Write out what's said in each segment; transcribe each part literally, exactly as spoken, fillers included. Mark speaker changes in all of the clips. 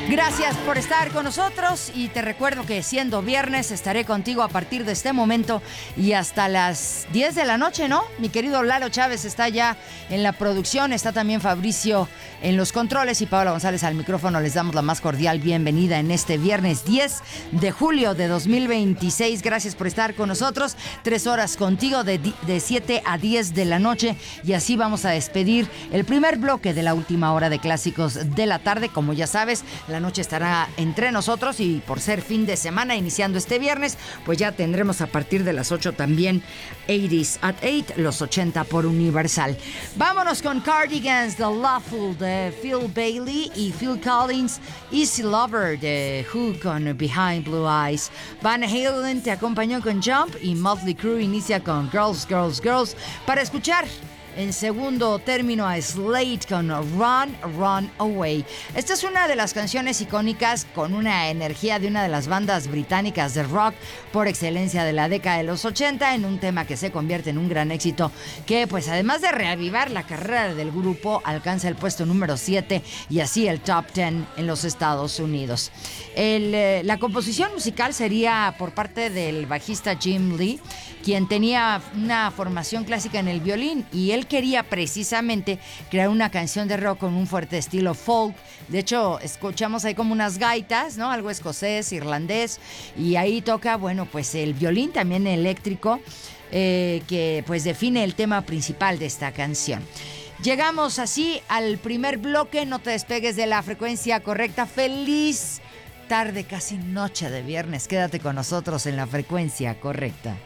Speaker 1: Gracias por estar con nosotros y te recuerdo que siendo viernes estaré contigo a partir de este momento y hasta las diez de la noche, ¿no? Mi querido Lalo Chávez está ya en la producción, está también Fabricio en los controles y Paola González al micrófono. Les damos la más cordial bienvenida en este viernes diez de julio de dos mil veintiséis. Gracias por estar con nosotros. Tres horas contigo de, de siete a diez de la noche y así vamos a despedir el primer bloque de la última hora de clásicos de la tarde. Como ya sabes, la noche estará entre nosotros y por ser fin de semana iniciando este viernes, pues ya tendremos a partir de las ocho también ochenta at ocho, los ochenta por Universal. Vámonos con Cardigans, The Lawful de Phil Bailey y Phil Collins, Easy Lover de Who con Behind Blue Eyes. Van Halen te acompañó con Jump y Motley Crue inicia con Girls, Girls, Girls para escuchar en segundo término a Slade con Run, Run Away. Esta es una de las canciones icónicas con una energía de una de las bandas británicas de rock por excelencia de la década de los ochenta, en un tema que se convierte en un gran éxito que, pues además de reavivar la carrera del grupo, alcanza el puesto número siete y así el top diez en los Estados Unidos. El, eh, la composición musical sería por parte del bajista Jim Lee, quien tenía una formación clásica en el violín y él quería precisamente crear una canción de rock con un fuerte estilo folk. De hecho, escuchamos ahí como unas gaitas, ¿no? Algo escocés, irlandés, y ahí toca, bueno, pues el violín también eléctrico, eh, que pues define el tema principal de esta canción. Llegamos así al primer bloque. No te despegues de la frecuencia correcta. Feliz tarde, casi noche de viernes. Quédate con nosotros en la frecuencia correcta.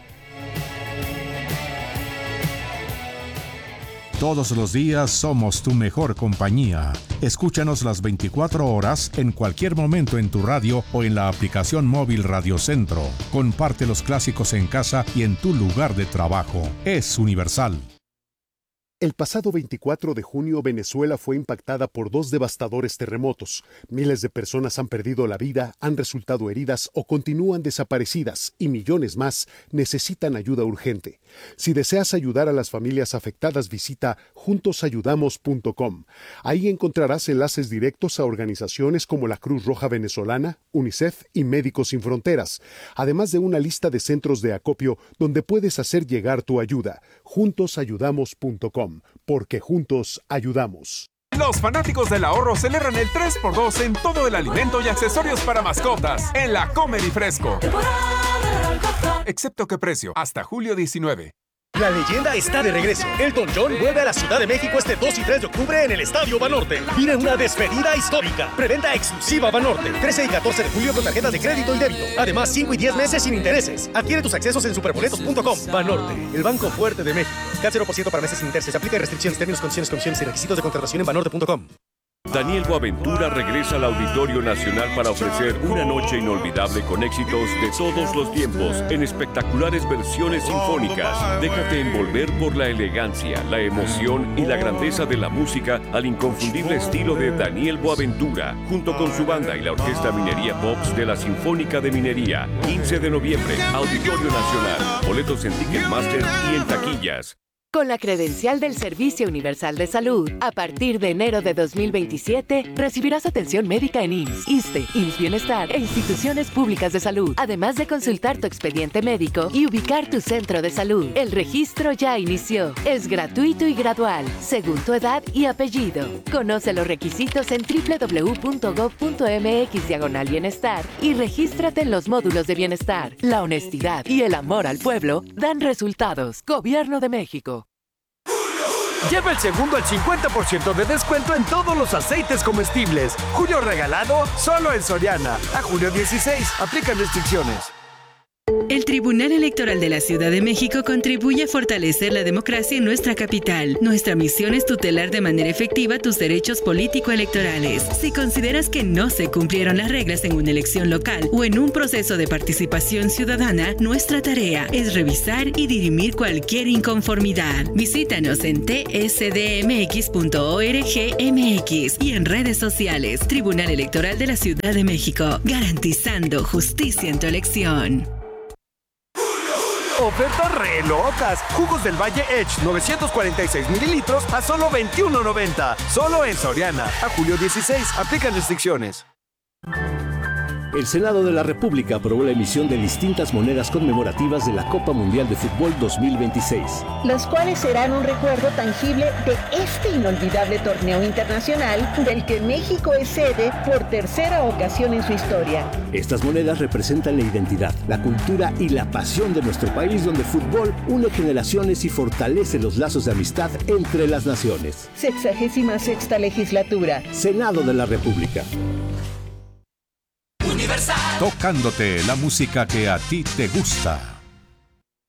Speaker 2: Todos los días somos tu mejor compañía. Escúchanos las veinticuatro horas en cualquier momento en tu radio o en la aplicación móvil Radio Centro. Comparte los clásicos en casa y en tu lugar de trabajo. Es Universal.
Speaker 3: El pasado veinticuatro de junio, Venezuela fue impactada por dos devastadores terremotos. Miles de personas han perdido la vida, han resultado heridas o continúan desaparecidas y millones más necesitan ayuda urgente. Si deseas ayudar a las familias afectadas, visita juntos ayudamos punto com. Ahí encontrarás enlaces directos a organizaciones como la Cruz Roja Venezolana, UNICEF y Médicos Sin Fronteras, además de una lista de centros de acopio donde puedes hacer llegar tu ayuda. juntos ayudamos punto com. Porque juntos ayudamos.
Speaker 4: Los fanáticos del ahorro celebran el tres por dos en todo el alimento y accesorios para mascotas en la Comer y Fresco. Excepto que precio, hasta julio diecinueve.
Speaker 5: La leyenda está de regreso. Elton John vuelve a la Ciudad de México este dos y tres de octubre en el Estadio Banorte. Vive una despedida histórica. Preventa exclusiva Banorte. trece y catorce de julio con tarjetas de crédito y débito. Además, cinco y diez meses sin intereses. Adquiere tus accesos en superboletos punto com. Banorte, el banco fuerte de México. C A T cero por ciento para meses sin intereses. Aplica restricciones, términos, condiciones, comisiones y requisitos de contratación en banorte punto com.
Speaker 6: Daniel Boaventura regresa al Auditorio Nacional para ofrecer una noche inolvidable con éxitos de todos los tiempos en espectaculares versiones sinfónicas. Déjate envolver por la elegancia, la emoción y la grandeza de la música al inconfundible estilo de Daniel Boaventura, junto con su banda y la Orquesta Minería Pops de la Sinfónica de Minería. quince de noviembre, Auditorio Nacional. Boletos en Ticketmaster y en taquillas.
Speaker 7: Con la credencial del Servicio Universal de Salud, a partir de enero de dos mil veintisiete, recibirás atención médica en I M S S, ISSSTE, I M S S Bienestar e instituciones públicas de salud, además de consultar tu expediente médico y ubicar tu centro de salud. El registro ya inició. Es gratuito y gradual, según tu edad y apellido. Conoce los requisitos en doble u doble u doble u punto gob punto eme equis diagonal bienestar y regístrate en los módulos de bienestar. La honestidad y el amor al pueblo dan resultados. Gobierno de México.
Speaker 8: Lleva el segundo al cincuenta por ciento de descuento en todos los aceites comestibles. Julio regalado solo en Soriana. A julio dieciséis. Aplican restricciones.
Speaker 9: El Tribunal Electoral de la Ciudad de México contribuye a fortalecer la democracia en nuestra capital. Nuestra misión es tutelar de manera efectiva tus derechos político-electorales. Si consideras que no se cumplieron las reglas en una elección local o en un proceso de participación ciudadana, nuestra tarea es revisar y dirimir cualquier inconformidad. Visítanos en t s d m x punto org m x y en redes sociales. Tribunal Electoral de la Ciudad de México, garantizando justicia en tu elección.
Speaker 8: Ofertas re locas. Jugos del Valle Edge novecientos cuarenta y seis mililitros a solo veintiuno noventa. Solo en Soriana. A julio dieciséis. Aplican restricciones.
Speaker 10: El Senado de la República aprobó la emisión de distintas monedas conmemorativas de la Copa Mundial de Fútbol dos mil veintiséis.
Speaker 11: Las cuales serán un recuerdo tangible de este inolvidable torneo internacional del que México es sede por tercera ocasión en su historia.
Speaker 10: Estas monedas representan la identidad, la cultura y la pasión de nuestro país, donde el fútbol une generaciones y fortalece los lazos de amistad entre las naciones.
Speaker 11: Sexagésima sexta legislatura.
Speaker 10: Senado de la República.
Speaker 2: Tocándote la música que a ti te gusta.